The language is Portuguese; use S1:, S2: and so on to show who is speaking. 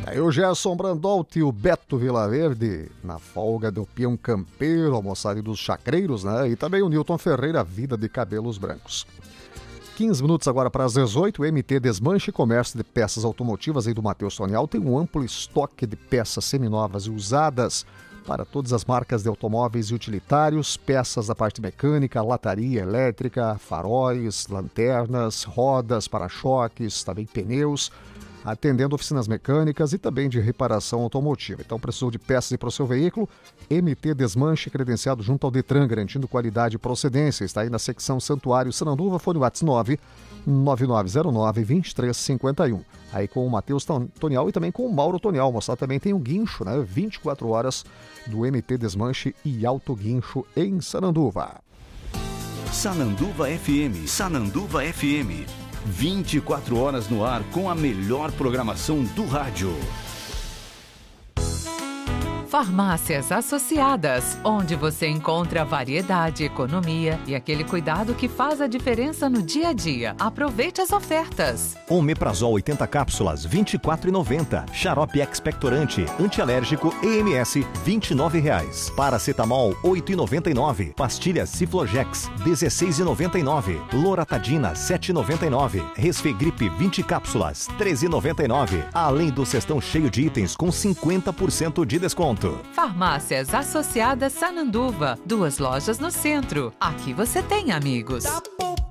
S1: Aí o Gerson Brandolt e o Beto Vilaverde, na folga do peão campeiro, almoçado dos chacreiros, né? E também o Newton Ferreira, vida de cabelos brancos. 15 minutos agora para as 18, o MT Desmanche Comércio de Peças Automotivas aí do Matheus Tonial tem um amplo estoque de peças seminovas e usadas para todas as marcas de automóveis e utilitários, peças da parte mecânica, lataria elétrica, faróis, lanternas, rodas, para-choques, também pneus, atendendo oficinas mecânicas e também de reparação automotiva. Então, precisou de peças para o seu veículo? MT Desmanche, credenciado junto ao Detran, garantindo qualidade e procedência. Está aí na secção Santuário Sananduva, fone WhatsApp 99909-2351. Aí com o Matheus Tonial e também com o Mauro Tonial. Mostrar também tem o guincho, né? 24 horas do MT Desmanche e Auto Guincho em Sananduva.
S2: Sananduva FM, Sananduva FM. 24 horas no ar com a melhor programação do rádio.
S3: Farmácias Associadas, onde você encontra variedade, economia e aquele cuidado que faz a diferença no dia a dia. Aproveite as ofertas.
S4: Omeprazol 80 cápsulas, R$ 24,90. Xarope expectorante, antialérgico EMS, R$ 29,00. Paracetamol, R$ 8,99. Pastilhas Ciflogex, R$ 16,99. Loratadina, R$ 7,99. Resfegripe 20 cápsulas, R$ 13,99. Além do cestão cheio de itens com 50% de desconto.
S3: Farmácias Associadas Sananduva, 2 lojas no centro. Aqui você tem amigos.